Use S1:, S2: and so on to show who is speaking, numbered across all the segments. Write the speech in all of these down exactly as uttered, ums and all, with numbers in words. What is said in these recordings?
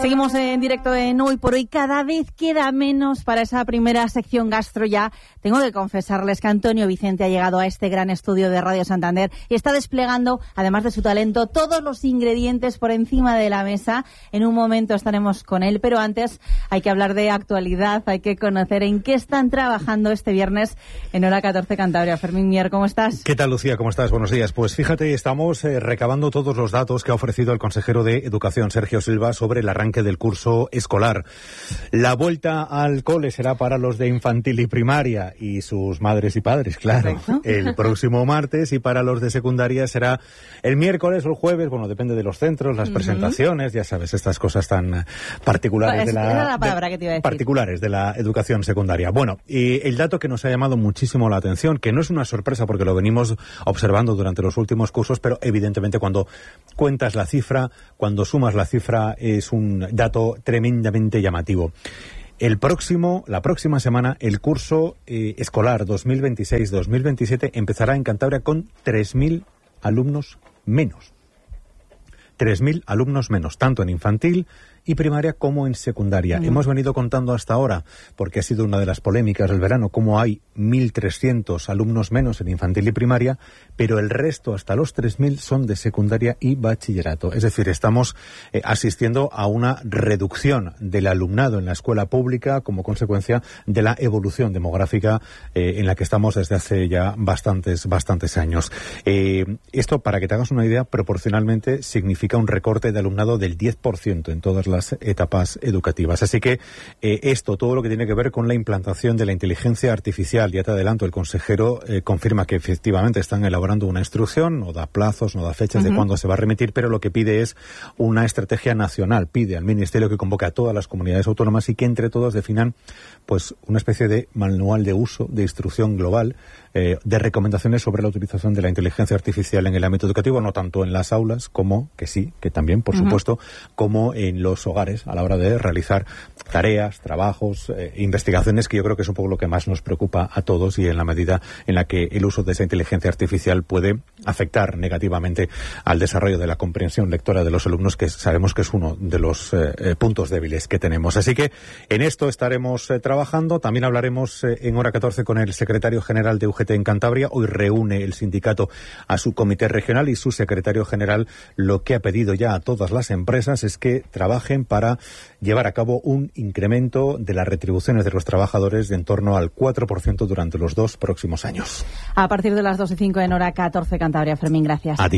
S1: Seguimos en directo en Hoy por Hoy. Cada vez queda menos para esa primera sección gastro ya. Tengo que confesarles que Antonio Vicente ha llegado a este gran estudio de Radio Santander y está desplegando, además de su talento, todos los ingredientes por encima de la mesa. En un momento estaremos con él, pero antes hay que hablar de actualidad, hay que conocer en qué están trabajando este viernes en Hora catorce Cantabria. Fermín Mier, ¿cómo estás?
S2: ¿Qué tal, Lucía? ¿Cómo estás? Buenos días. Pues fíjate, estamos eh, recabando todos los datos que ha ofrecido el consejero de Educación, Sergio Silva, sobre el arranque del curso escolar. La vuelta al cole será para los de infantil y primaria y sus madres y padres, claro, Perfecto. el próximo martes, y para los de secundaria será el miércoles o el jueves, bueno, depende de los centros, las uh-huh. presentaciones, ya sabes, estas cosas tan particulares
S1: pues,
S2: de la,
S1: la palabra
S2: de,
S1: que te iba a decir.
S2: particulares de la educación secundaria. Bueno, y el dato que nos ha llamado muchísimo la atención, que no es una sorpresa porque lo venimos observando durante los últimos cursos, pero evidentemente cuando cuentas la cifra, cuando sumas la cifra, es un dato tremendamente llamativo. El próximo, la próxima semana, el curso eh, escolar dos mil veintiséis dos mil veintisiete empezará en Cantabria con tres mil alumnos menos. tres mil alumnos menos, tanto en infantil y primaria como en secundaria. Uh-huh. Hemos venido contando hasta ahora, porque ha sido una de las polémicas del verano, cómo hay mil trescientos alumnos menos en infantil y primaria, pero el resto, hasta los tres mil, son de secundaria y bachillerato. Es decir, estamos eh, asistiendo a una reducción del alumnado en la escuela pública como consecuencia de la evolución demográfica eh, en la que estamos desde hace ya bastantes, bastantes años. Eh, esto, para que te hagas una idea, proporcionalmente significa un recorte de alumnado del diez por ciento en todas las las etapas educativas. Así que eh, esto, todo lo que tiene que ver con la implantación de la inteligencia artificial, ya te adelanto, el consejero eh, confirma que efectivamente están elaborando una instrucción, no da plazos, no da fechas uh-huh. de cuándo se va a remitir, pero lo que pide es una estrategia nacional, pide al Ministerio que convoque a todas las comunidades autónomas y que entre todos definan pues una especie de manual de uso, de instrucción global, eh, de recomendaciones sobre la utilización de la inteligencia artificial en el ámbito educativo, no tanto en las aulas como, que sí, que también, por uh-huh. supuesto, como en los hogares a la hora de realizar tareas, trabajos, eh, investigaciones, que yo creo que es un poco lo que más nos preocupa a todos, y en la medida en la que el uso de esa inteligencia artificial puede afectar negativamente al desarrollo de la comprensión lectora de los alumnos, que sabemos que es uno de los eh, puntos débiles que tenemos. Así que en esto estaremos eh, trabajando. También hablaremos eh, en Hora catorce con el secretario general de U G T en Cantabria. Hoy reúne el sindicato a su comité regional y su secretario general lo que ha pedido ya a todas las empresas es que trabajen para llevar a cabo un incremento de las retribuciones de los trabajadores de en torno al cuatro por ciento durante los dos próximos años.
S1: A partir de las dos y cinco en Hora catorce Cantabria. Fermín, gracias.
S2: A ti.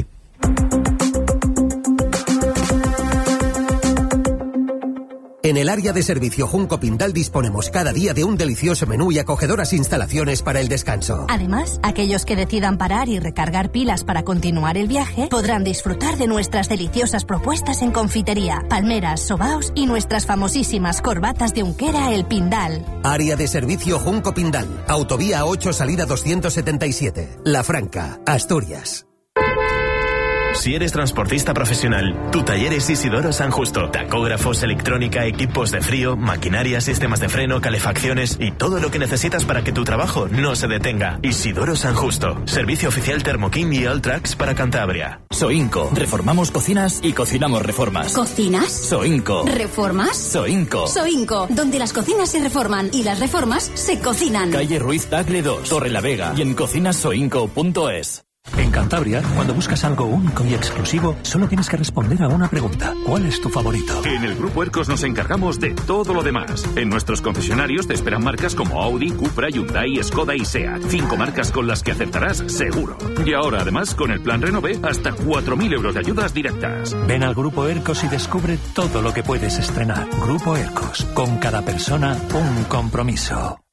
S3: En el área de servicio Junco Pindal disponemos cada día de un delicioso menú y acogedoras instalaciones para el descanso.
S4: Además, aquellos que decidan parar y recargar pilas para continuar el viaje podrán disfrutar de nuestras deliciosas propuestas en confitería, palmeras, sobaos y nuestras famosísimas corbatas de Unquera El Pindal.
S3: Área de servicio Junco Pindal, Autovía ocho, salida doscientos setenta y siete, La Franca, Asturias.
S5: Si eres transportista profesional, tu taller es Isidoro San Justo. Tacógrafos, electrónica, equipos de frío, maquinaria, sistemas de freno, calefacciones y todo lo que necesitas para que tu trabajo no se detenga. Isidoro San Justo. Servicio oficial Thermokin y Alltrax para Cantabria.
S6: Soinco. Reformamos cocinas y cocinamos reformas.
S7: ¿Cocinas?
S6: Soinco.
S7: ¿Reformas?
S6: Soinco.
S7: Soinco. Donde las cocinas se reforman y las reformas se cocinan.
S6: Calle Ruiz Tagle dos, Torre la Vega y en cocinas soinco punto es.
S8: En Cantabria, cuando buscas algo único y exclusivo, solo tienes que responder a una pregunta. ¿Cuál es tu favorito?
S9: En el Grupo Ercos nos encargamos de todo lo demás. En nuestros concesionarios te esperan marcas como Audi, Cupra, Hyundai, Skoda y SEAT. Cinco marcas con las que acertarás seguro. Y ahora, además, con el Plan Renove, hasta cuatro mil euros de ayudas directas.
S8: Ven al Grupo Ercos y descubre todo lo que puedes estrenar. Grupo Ercos. Con cada persona, un compromiso.